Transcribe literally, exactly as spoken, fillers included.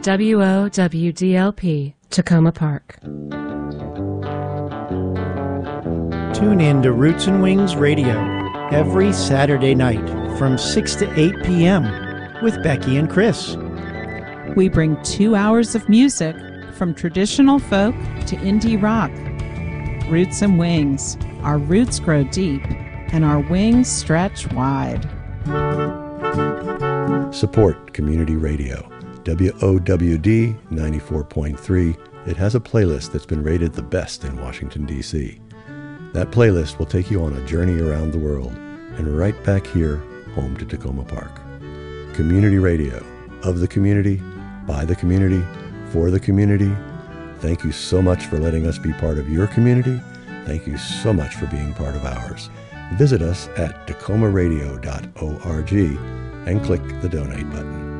W O W D L P, Tacoma Park. Tune in to Roots and Wings Radio every Saturday night from six to eight p.m. with Becky and Chris. We bring two hours of music from traditional folk to indie rock. Roots and Wings. Our roots grow deep and our wings stretch wide. Support community radio. W O W D ninety-four point three. It has a playlist that's been rated the best in Washington, D C That playlist will take you on a journey around the world and right back here, home to Tacoma Park. Community radio, of the community, by the community, for the community. Thank you so much for letting us be part of your community. Thank you so much for being part of ours. Visit us at tacoma radio dot org and click the donate button.